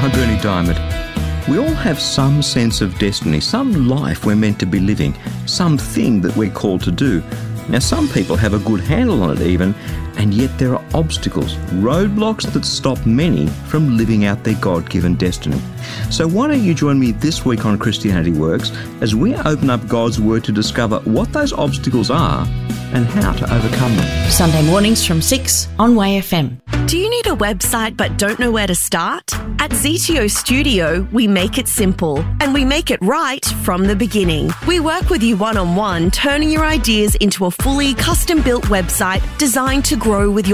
I'm Bernie Diamond. We all have some sense of destiny, some life we're meant to be living, something that we're called to do. Now, some people have a good handle on it even, and yet there are obstacles, roadblocks that stop many from living out their God-given destiny. So why don't you join me this week on Christianity Works as we open up God's Word to discover what those obstacles are and how to overcome them. Sunday mornings from 6 on Way FM. Do you need a website but don't know where to start? At ZTO Studio, we make it simple and we make it right from the beginning. We work with you one-on-one, turning your ideas into a fully custom-built website designed to grow with your